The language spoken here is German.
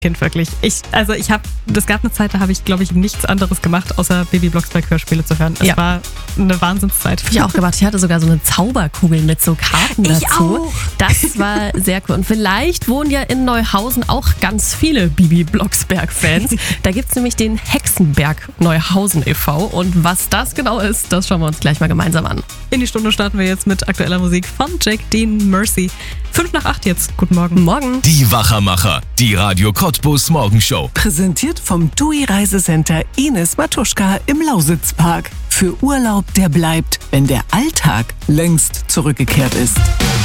Kind wirklich. Das gab eine Zeit, da habe ich, glaube ich, nichts anderes gemacht, außer Bibi Blocksberg Hörspiele zu hören. Es war eine Wahnsinnszeit. Ich auch gemacht. Ich hatte sogar so eine Zauberkugel mit so Karten dazu. Ich auch. Das war sehr cool. Und vielleicht wohnen ja in Neuhausen auch ganz viele Bibi Blocksberg-Fans. Da gibt es nämlich den Hexenberg Neuhausen e.V. Und was das genau ist, das schauen wir uns gleich mal gemeinsam an. In die Stunde starten wir jetzt mit aktueller Musik von Jack Dean Mercy. 5:08 jetzt. Guten Morgen. Morgen. Die Wachermacher, die Radio Cottbus Morgenshow. Präsentiert vom TUI Reisecenter Ines Matuschka im Lausitzpark. Für Urlaub, der bleibt, wenn der Alltag längst zurückgekehrt ist.